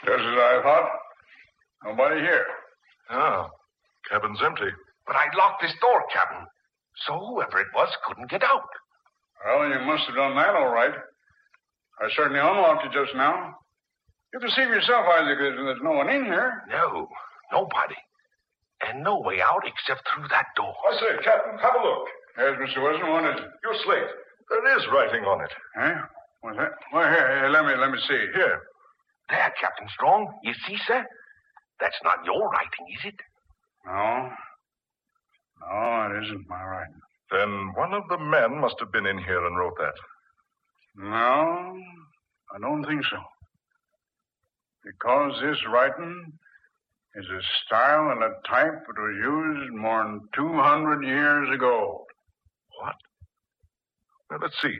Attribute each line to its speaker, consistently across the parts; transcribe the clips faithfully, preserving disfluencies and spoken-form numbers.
Speaker 1: Just as I thought. Nobody here.
Speaker 2: Ah, cabin's empty.
Speaker 3: But I locked this door, Captain, so whoever it was couldn't get out.
Speaker 1: Well, you must have done that all right. I certainly unlocked it just now. You can see for yourself, Isaac, there's no one in here.
Speaker 3: No, nobody. And no way out except through that door.
Speaker 2: I say, Captain, have a look.
Speaker 1: Yes, Mister Wilson, what is it?
Speaker 2: Your slate. There is writing on it.
Speaker 1: Huh? What's that? Well, here, here, let me, let me see.
Speaker 2: Here.
Speaker 3: There, Captain Strong. You see, sir? That's not your writing, is it?
Speaker 1: No. No, it isn't my writing.
Speaker 2: Then one of the men must have been in here and wrote that.
Speaker 1: No, I don't think so. Because this writing is a style and a type that was used more than two hundred years ago.
Speaker 2: What? Now, let's see.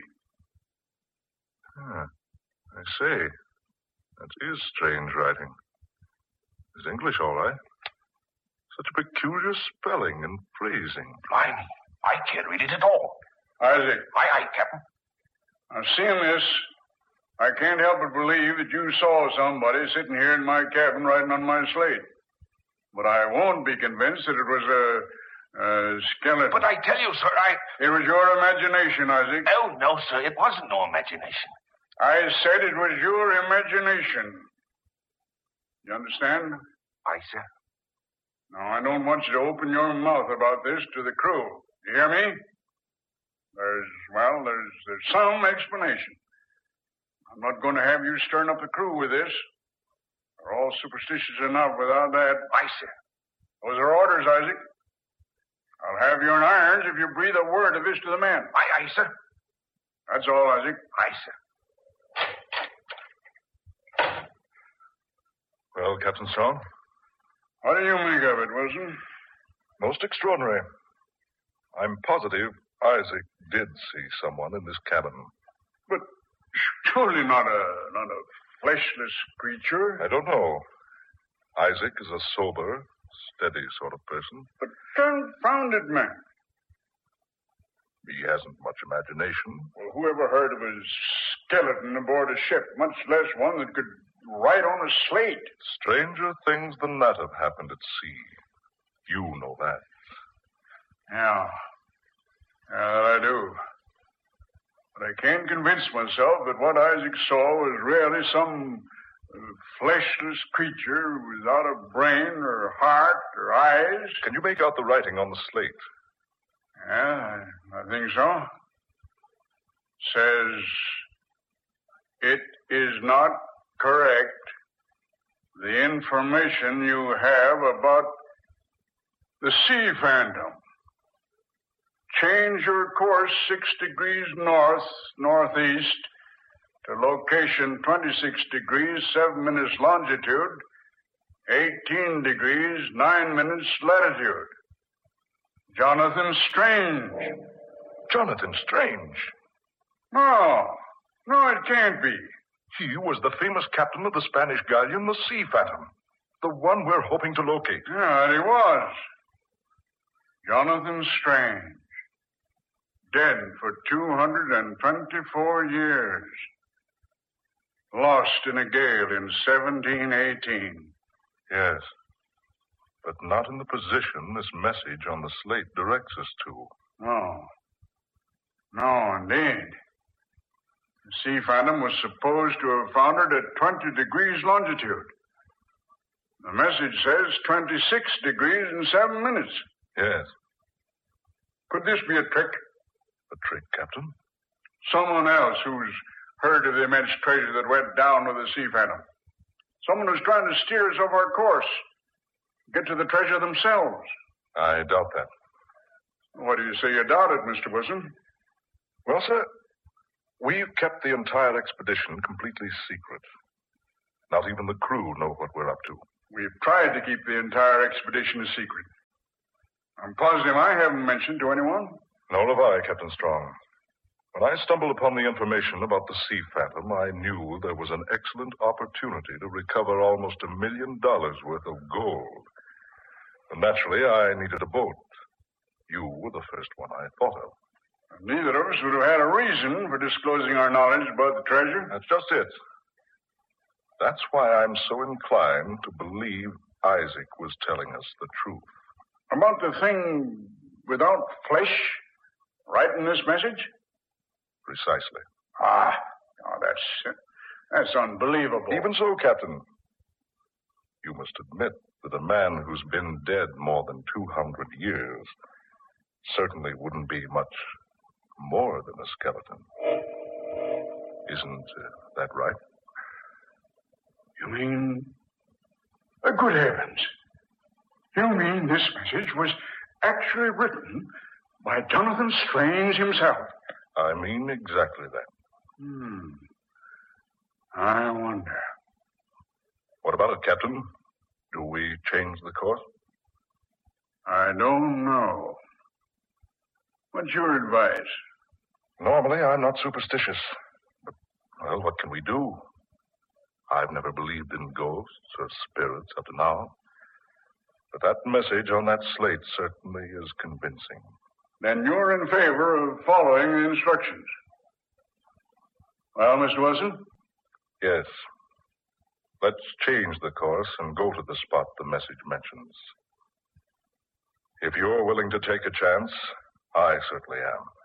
Speaker 2: Ah, I say. That is strange writing. It's English, all right. Such a peculiar spelling and phrasing.
Speaker 3: Blimey, I can't read it at all.
Speaker 1: Isaac.
Speaker 3: Aye, aye, Captain.
Speaker 1: Now, seeing this, I can't help but believe that you saw somebody sitting here in my cabin writing on my slate. But I won't be convinced that it was a, a skeleton.
Speaker 3: But I tell you, sir, I...
Speaker 1: It was your imagination, Isaac.
Speaker 3: Oh, no, sir, it wasn't no imagination.
Speaker 1: I said it was your imagination. You understand?
Speaker 3: Aye, sir.
Speaker 1: Now, I don't want you to open your mouth about this to the crew. You hear me? There's, well, there's, there's some explanation. I'm not going to have you stirring up the crew with this. They're all superstitious enough without that.
Speaker 3: Aye, sir.
Speaker 1: Those are orders, Isaac. I'll have you in irons if you breathe a word of this to the men.
Speaker 3: Aye, aye, sir.
Speaker 1: That's all, Isaac.
Speaker 3: Aye, sir.
Speaker 2: Well, Captain Strong?
Speaker 1: What do you make of it, Wilson?
Speaker 2: Most extraordinary. I'm positive Isaac did see someone in this cabin.
Speaker 1: But surely not a not a fleshless creature.
Speaker 2: I don't know. Isaac is a sober, steady sort of person.
Speaker 1: But confounded man.
Speaker 2: He hasn't much imagination.
Speaker 1: Well, who ever heard of a skeleton aboard a ship, much less one that could write on a slate?
Speaker 2: Stranger things than that have happened at sea. You know that.
Speaker 1: Yeah. Yeah, that I do. But I can't convince myself that what Isaac saw was really some uh, fleshless creature without a brain or heart or eyes.
Speaker 2: Can you make out the writing on the slate?
Speaker 1: Yeah, I, I think so. Says, it is not correct. The information you have about the sea phantom. Change your course six degrees north, northeast to location twenty-six degrees, seven minutes longitude, eighteen degrees, nine minutes latitude. Jonathan Strange.
Speaker 2: Jonathan Strange?
Speaker 1: No, no, it can't be.
Speaker 2: He was the famous captain of the Spanish galleon, the Sea Phantom. The one we're hoping to locate.
Speaker 1: Yeah, he was. Jonathan Strange. Dead for two hundred twenty-four years. Lost in a gale in seventeen eighteen.
Speaker 2: Yes. But not in the position this message on the slate directs us to.
Speaker 1: No. No, indeed. The Sea Phantom was supposed to have foundered at twenty degrees longitude. The message says twenty-six degrees and seven minutes.
Speaker 2: Yes.
Speaker 1: Could this be a trick?
Speaker 2: A trick, Captain?
Speaker 1: Someone else who's heard of the immense treasure that went down with the Sea Phantom. Someone who's trying to steer us off our course. Get to the treasure themselves.
Speaker 2: I doubt that.
Speaker 1: What do you say you doubt it, Mister Wilson?
Speaker 2: Well, sir, we've kept the entire expedition completely secret. Not even the crew know what we're up to.
Speaker 1: We've tried to keep the entire expedition a secret. I'm positive I haven't mentioned to anyone.
Speaker 2: Nor have I, Captain Strong. When I stumbled upon the information about the Sea Phantom, I knew there was an excellent opportunity to recover almost a million dollars worth of gold. And naturally, I needed a boat. You were the first one I thought of.
Speaker 1: Neither of us would have had a reason for disclosing our knowledge about the treasure.
Speaker 2: That's just it. That's why I'm so inclined to believe Isaac was telling us the truth.
Speaker 1: About the thing without flesh right in this message?
Speaker 2: Precisely.
Speaker 1: Ah, oh, that's, that's unbelievable.
Speaker 2: Even so, Captain, you must admit that a man who's been dead more than two hundred years certainly wouldn't be much more than a skeleton. Isn't uh, that right?
Speaker 1: You mean... Uh, good heavens. You mean this message was actually written by Jonathan Strange himself?
Speaker 2: I mean exactly that.
Speaker 1: Hmm. I wonder.
Speaker 2: What about it, Captain? Do we change the course?
Speaker 1: I don't know. What's your advice?
Speaker 2: Normally, I'm not superstitious. But, well, what can we do? I've never believed in ghosts or spirits up to now. But that message on that slate certainly is convincing.
Speaker 1: Then you're in favor of following the instructions. Well, Mister Wilson?
Speaker 2: Yes. Let's change the course and go to the spot the message mentions. If you're willing to take a chance, I certainly am.